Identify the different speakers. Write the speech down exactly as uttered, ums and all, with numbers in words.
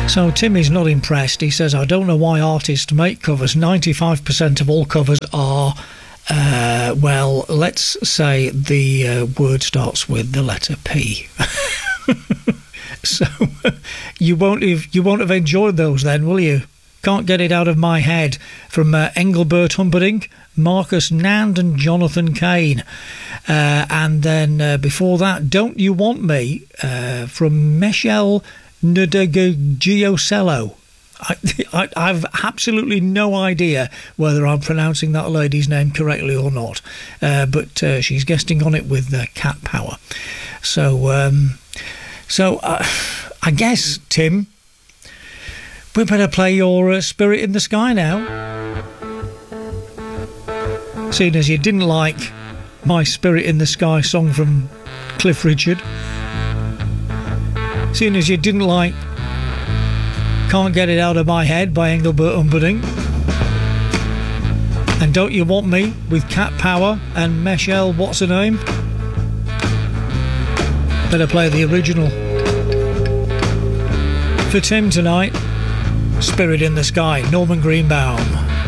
Speaker 1: So Tim is not impressed. He says, I don't know why artists make covers. ninety-five percent of all covers are, uh, well, let's say the uh, word starts with the letter P. So you won't have, you won't have enjoyed those then, will you? Can't Get It Out of My Head from uh, Engelbert Humperdinck, Marcus Nand and Jonathan Kane. Uh, and then uh, before that, Don't You Want Me uh, from Michelle Ndegiocello. I, I, I've absolutely no idea whether I'm pronouncing that lady's name correctly or not. Uh, but uh, she's guesting on it with uh, Cat Power. So, um, so uh, I guess, Tim, we better play your uh, Spirit in the Sky now. Seeing as you didn't like my Spirit in the Sky song from Cliff Richard. Seeing as you didn't like Can't Get It Out of My Head by Engelbert Humperdinck. And Don't You Want Me with Cat Power and Michelle, what's her name? Better play the original. For Tim tonight, Spirit in the Sky, Norman Greenbaum.